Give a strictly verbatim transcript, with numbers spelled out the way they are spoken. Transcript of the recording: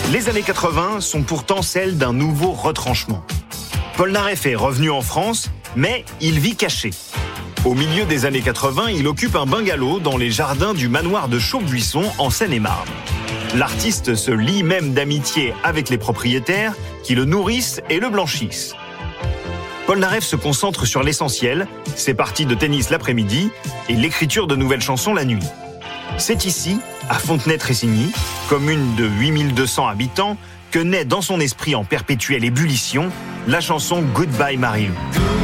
Les années quatre-vingts sont pourtant celles d'un nouveau retranchement. Polnareff est revenu en France, mais il vit caché. Au milieu des années quatre-vingts, il occupe un bungalow dans les jardins du manoir de Chaubuisson en Seine-et-Marne. L'artiste se lie même d'amitié avec les propriétaires qui le nourrissent et le blanchissent. Polnareff se concentre sur l'essentiel, ses parties de tennis l'après-midi et l'écriture de nouvelles chansons la nuit. C'est ici, à Fontenay-Tressigny, commune de huit mille deux cents habitants, que naît dans son esprit en perpétuelle ébullition la chanson Goodbye Marilou.